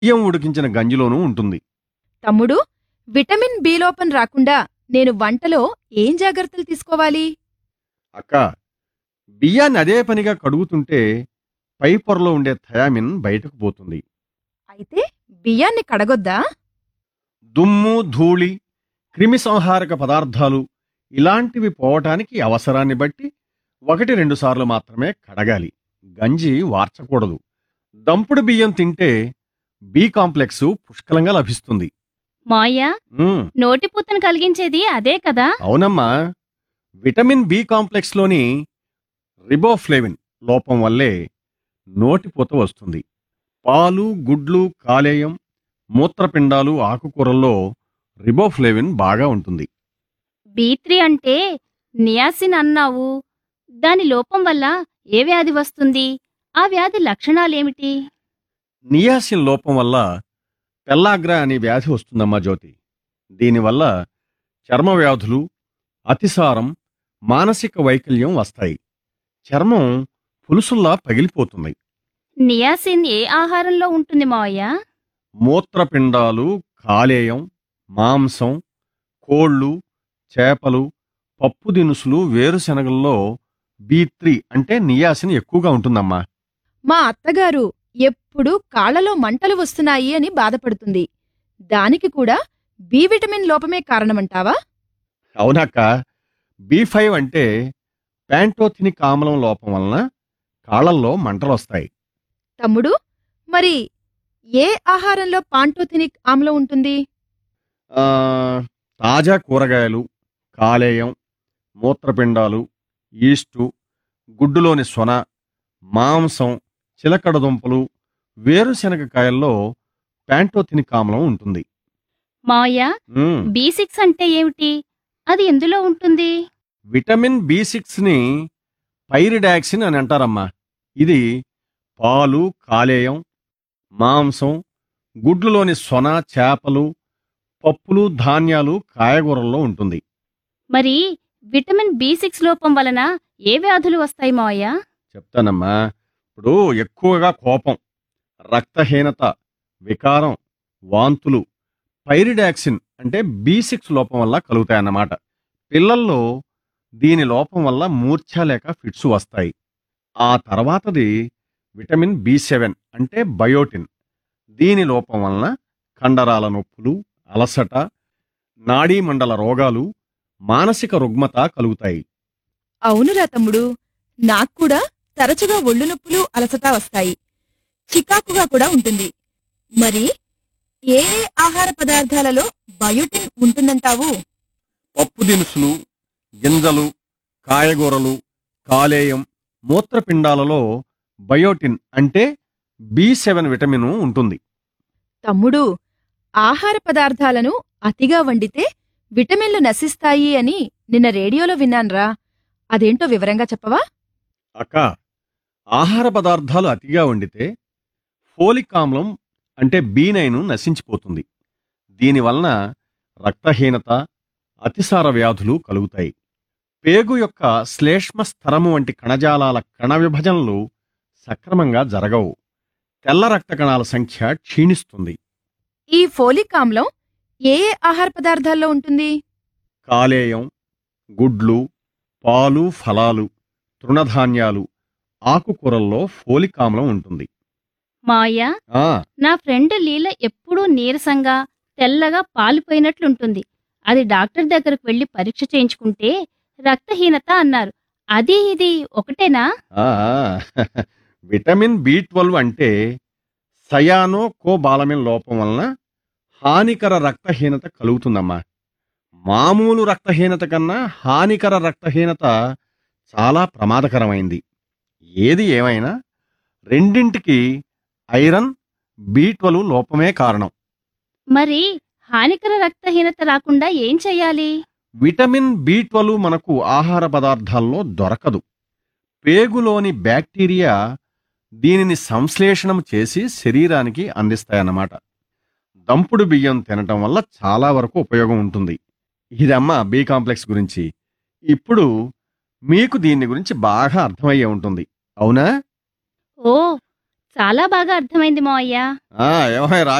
బియ్యం ఉడికించిన గంజిలోనూ ఉంటుంది. తమ్ముడు, విటమిన్ బి లోపం రాకుండా నేను వంటలో ఏం జాగ్రత్తలు తీసుకోవాలి? అక్క, బియ్యాన్ని అదే పనిగా కడుగుతుంటే పై పొరలో ఉండే థయామిన్ బయటకు పోతుంది. అయితే బియ్యాన్ని కడగొద్దా? దుమ్ము, ధూళి, క్రిమి సంహారక పదార్థాలు ఇలాంటివి పోవటానికి అవసరాన్ని బట్టి 1-2 సార్లు మాత్రమే కడగాలి. గంజి వార్చకూడదు. దంపుడు బియ్యం తింటే బి కాంప్లెక్స్ పుష్కలంగా లభిస్తుంది. మాయా, ఉమ్, నోటిపూతను కలిగించేది అదే కదా? అవునమ్మా. విటమిన్ బి కాంప్లెక్స్లోని రిబోఫ్లేవిన్ లోపం వల్లే నోటిపూత వస్తుంది. పాలు, గుడ్లు, కాలేయం, మూత్రపిండాలు, ఆకుకూరల్లో రిబోఫ్లేవిన్ బాగా ఉంటుంది. B3 అంటే నియాసిన్ అన్నావు. దాని లోపం వల్ల ఏ వ్యాధి వస్తుంది? ఆ వ్యాధి లక్షణాలేమిటి? నియాసిన్ లోపం వల్ల పెల్లాగ్రా అనే వ్యాధి వస్తుందమ్మా జ్యోతి. దీనివల్ల చర్మ వ్యాధులు, అతిసారం, మానసిక వైకల్యం వస్తాయి. చర్మం పులుసుల్లా పగిలిపోతుంది. నియాసిన్ ఏ ఆహారంలో ఉంటుంది మావయ్య? మూత్రపిండాలు, కాలేయం, మాంసం, కోళ్ళు, చేపలు, పప్పు దినుసులు, వేరుశెనగల్లో B3 అంటే నియాసిన్ ఎక్కువగా ఉంటుందమ్మా. మా అత్తగారు ఎప్పుడూ కాళ్లలో మంటలు వస్తున్నాయి అని బాధపడుతుంది. దానికి కూడా బి విటమిన్ లోపమే కారణమంటావా? అవునక్క. B5 అంటే ప్యాంటోథినిక్ ఆమ్లం లోపం వలన కాళ్లల్లో మంటలొస్తాయి. తమ్ముడు, మరి ఏ ఆహారంలో పాంటోథినిక్ ఆమ్లం ఉంటుంది? ఆ, తాజా కూరగాయలు, కాలేయం, మూత్రపిండాలు, ఈస్టు, గుడ్డులోని సొన, మాంసం, చిలకడ దుంపలు, వేరుశెనగకాయల్లో ప్యాంటోథినిక్ ఆమ్లం ఉంటుంది. మావయ్య, ఉమ్, B6 అంటే ఏమిటి? అది ఎందులో ఉంటుంది? విటమిన్ B6ని పైరిడాక్సిన్ అని అంటారమ్మా. ఇది పాలు, కాలేయం, మాంసం, గుడ్లులోని సొన, చేపలు, పప్పులు, ధాన్యాలు, కాయగూరల్లో ఉంటుంది. మరి విటమిన్ B6 లోపం వలన ఏ వ్యాధులు వస్తాయి మావయ్య? చెప్తానమ్మా. ఇప్పుడు ఎక్కువగా కోపం, రక్తహీనత, వికారం, వాంతులు పైరిడాక్సిన్ అంటే B6 లోపం వల్ల కలుగుతాయన్నమాట. పిల్లల్లో దీని లోపం వల్ల మూర్ఛ లేక ఫిట్స్ వస్తాయి. ఆ తర్వాతది విటమిన్ B7 అంటే బయోటిన్. దీని లోపం వలన కండరాల నొప్పులు, అలసట, నాడీమండల రోగాలు, మానసిక రుగ్మత కలుగుతాయి. అవునురా తమ్ముడు, నాక్కూడా తరచుగా ఒళ్ళు నొప్పులు, అలసట వస్తాయి. చికాకుగా కూడా ఉంటుంది. మరి ఏ ఏ ఆహార పదార్థాలలో బయోటిన్ ఉంటుందంటావు? పప్పు దినుసులు, గింజలు, కాయగూరలు, కాలేయం, మూత్రపిండాలలో బయోటిన్ అంటే B7 విటమిన్ ఉంటుంది. తమ్ముడు, ఆహార పదార్థాలను అతిగా వండితే విటమిన్లు నశిస్తాయి అని నిన్న రేడియోలో విన్నాన్రా. అదేంటో వివరంగా చెప్పవా? అక్క, ఆహార పదార్థాలు అతిగా వండితే ఫోలిక్ ఆమ్లం అంటే B9 నశించిపోతుంది. దీనివలన రక్తహీనత, అతిసార వ్యాధులు కలుగుతాయి. పేగు యొక్క శ్లేష్మ స్థరము వంటి కణజాలాల కణ విభజనలు సక్రమంగా జరగవు. తెల్ల రక్త కణాల సంఖ్య క్షీణిస్తుంది. ఈ ఫోలిక్ ఆమ్లం ఏ ఏ ఆహార పదార్థాల్లో ఉంటుంది? కాలేయం, గుడ్లు, పాలు, ఫలాలు, తృణధాన్యాలు, ఆకుకూరల్లో ఫోలిక్ ఆమ్లం ఉంటుంది. మావయ్య, ఆ, నా ఫ్రెండ్ లీల ఎప్పుడూ నీరసంగా, తెల్లగా పాలిపోయినట్లుంటుంది. అది డాక్టర్ దగ్గరకు వెళ్లి పరీక్ష చేయించుకుంటే రక్తహీనత అన్నారు. అది ఇది ఒకటేనా? ఆ, విటమిన్ B12 అంటే సయానో కోబాలమిన్ లోపం వలన హానికర రక్తహీనత కలుగుతుందమ్మా. మామూలు రక్తహీనత కన్నా హానికర రక్తహీనత చాలా ప్రమాదకరమైంది. ఏది ఏమైనా రెండింటికి ఐరన్, B12 లోపమే కారణం. మరి హానికర రక్తహీనత రాకుండా ఏం చెయ్యాలి? విటమిన్ B12 మనకు ఆహార పదార్థాల్లో దొరకదు. పేగులోని బ్యాక్టీరియా దీనిని సంశ్లేషణం చేసి శరీరానికి అందిస్తాయన్నమాట. దంపుడు బియ్యం తినటం వల్ల చాలా వరకు ఉపయోగం ఉంటుంది. ఇదమ్మా బి కాంప్లెక్స్ గురించి. ఇప్పుడు మీకు దీని గురించి బాగా అర్థమయ్యే ఉంటుంది, అవునా? ఓ, చాలా బాగా అర్థమైంది మావయ్య. ఏమయ్య